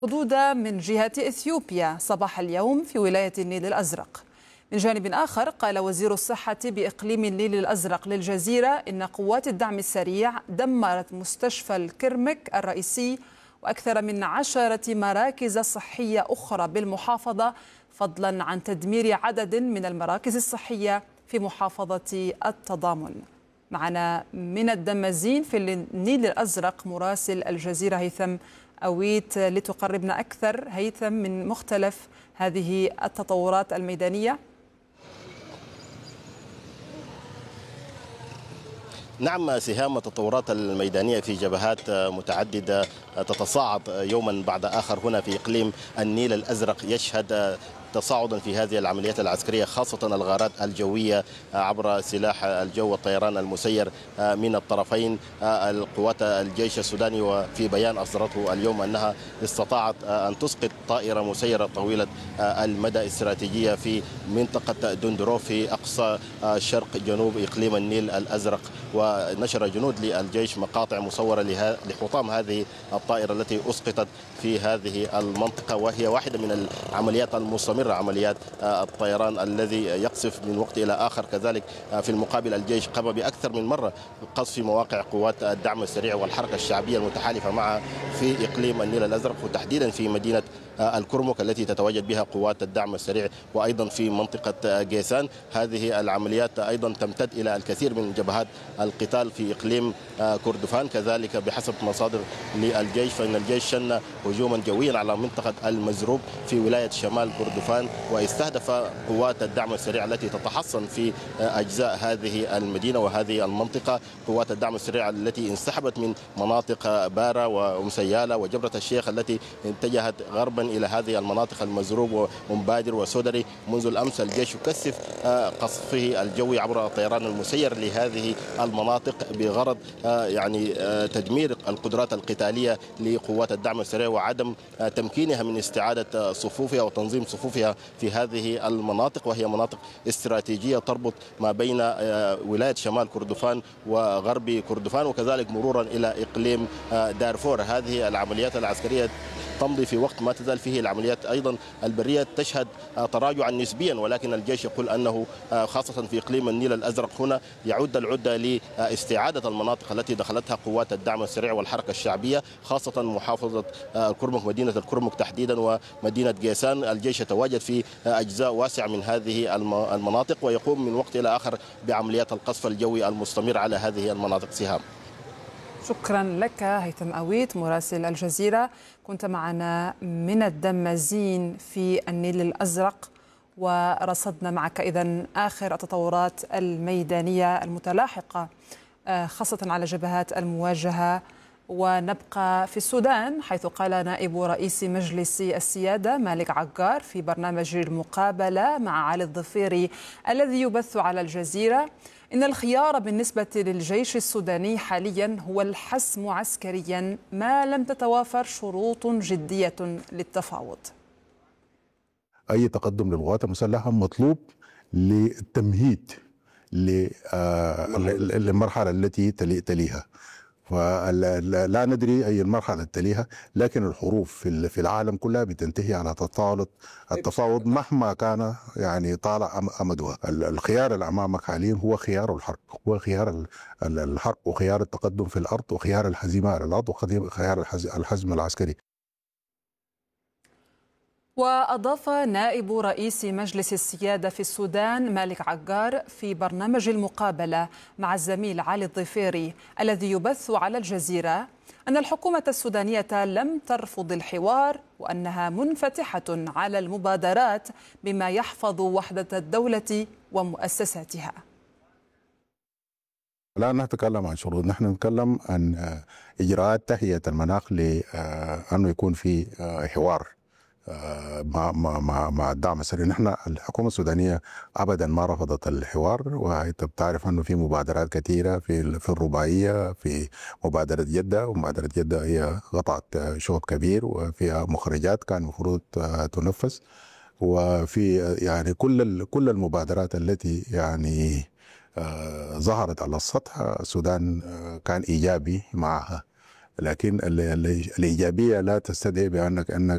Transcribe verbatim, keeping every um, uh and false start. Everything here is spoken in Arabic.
حدود من جهة إثيوبيا صباح اليوم في ولاية النيل الأزرق. من جانب آخر، قال وزير الصحة بإقليم النيل الأزرق للجزيرة إن قوات الدعم السريع دمرت مستشفى الكرمك الرئيسي وأكثر من عشرة مراكز صحية أخرى بالمحافظة، فضلا عن تدمير عدد من المراكز الصحية في محافظة التضامن. معنا من الدمازين في النيل الأزرق مراسل الجزيرة هيثم أويت لتقربنا أكثر. هيثم، من مختلف هذه التطورات الميدانية. نعم سهام، التطورات الميدانية في جبهات متعددة تتصاعد يوما بعد آخر هنا في إقليم النيل الأزرق، يشهد تصاعدا في هذه العمليات العسكرية، خاصة الغارات الجوية عبر سلاح الجو والطيران المسير من الطرفين. القوات الجيش السوداني وفي بيان أصدرته اليوم أنها استطاعت أن تسقط طائرة مسيرة طويلة المدى استراتيجية في منطقة دندروف في أقصى شرق جنوب إقليم النيل الأزرق. ونشر جنود للجيش مقاطع مصورة لحطام هذه الطائرة التي أسقطت في هذه المنطقة، وهي واحدة من العمليات المستمرة، عمليات الطيران الذي يقصف من وقت إلى آخر. كذلك في المقابل الجيش قام بأكثر من مرة قصف مواقع قوات الدعم السريع والحركة الشعبية المتحالفة معها في إقليم النيل الأزرق، وتحديدا في مدينة الكرمك التي تتواجد بها قوات الدعم السريع، وأيضا في منطقة جيسان. هذه العمليات أيضا تمتد إلى الكثير من جبهات القتال في إقليم كردفان. كذلك بحسب مصادر للجيش فإن الجيش شن هجوما جويا على منطقة المزروب في ولاية شمال كردفان، واستهدف قوات الدعم السريع التي تتحصن في أجزاء هذه المدينة وهذه المنطقة. قوات الدعم السريع التي انسحبت من مناطق بارا ومسيالة وجبرة الشيخ التي اتجهت غربا إلى هذه المناطق المزروب ومبادر وسودري. منذ الأمس الجيش يكثف قصفه الجوي عبر الطيران المسير لهذه المناطق بغرض يعني تدمير القدرات القتالية لقوات الدعم السريع وعدم تمكينها من استعادة صفوفها وتنظيم صفوفها في هذه المناطق، وهي مناطق استراتيجية تربط ما بين ولاية شمال كردفان وغرب كردفان، وكذلك مرورا إلى إقليم دارفور. هذه العمليات العسكرية تمضي في وقت ما تزال فيه العمليات أيضا البرية تشهد تراجعا نسبيا، ولكن الجيش يقول أنه خاصة في إقليم النيل الأزرق هنا يعد العدة لاستعادة المناطق التي دخلتها قوات الدعم السريع والحركة الشعبية، خاصة محافظة الكرمك، مدينة الكرمك تحديدا ومدينة جيسان. الجيش يتواجد في أجزاء واسعة من هذه المناطق ويقوم من وقت إلى آخر بعمليات القصف الجوي المستمر على هذه المناطق. سهام، شكرا لك هيثم أويت مراسل الجزيرة، كنت معنا من الدمازين في النيل الأزرق، ورصدنا معك إذن آخر التطورات الميدانية المتلاحقة خاصة على جبهات المواجهة. ونبقى في السودان، حيث قال نائب رئيس مجلس السيادة مالك عقار في برنامج المقابلة مع علي الظفيري الذي يبث على الجزيرة إن الخيار بالنسبة للجيش السوداني حاليا هو الحسم عسكريا ما لم تتوافر شروط جدية للتفاوض. أي تقدم للقوات المسلحة مطلوب للتمهيد للمرحلة التي تليها، ولا ندري أي المرحلة تليها، لكن الحروب في العالم كلها بتنتهي على تفاوض التفاوض مهما كان يعني طالع أمدها. الخيار اللي أمامك حاليا هو خيار الحرب، هو خيار الحرب وخيار التقدم في الأرض وخيار الهزيمة على الأرض وخيار الحزم العسكري. وأضاف نائب رئيس مجلس السيادة في السودان مالك عقار في برنامج المقابلة مع الزميل علي الظفيري الذي يبث على الجزيرة أن الحكومة السودانية لم ترفض الحوار وأنها منفتحة على المبادرات بما يحفظ وحدة الدولة ومؤسساتها. لا نتكلم عن شروط، نحن نتكلم عن إجراءات تهيئة المناخ لأنه يكون في حوار مع مع مع الدعم السريع. نحن الحكومه السودانيه ابدا ما رفضت الحوار، وانت بتعرف انه في مبادرات كثيره في في الرباعيه، في مبادره جده، ومبادره جده هي قطعت شوط كبير وفيها مخرجات كان المفروض تنفذ، وفي يعني كل كل المبادرات التي يعني ظهرت على السطح السودان كان ايجابي معها. لكن الايجابيه لا تستدعي بانك انك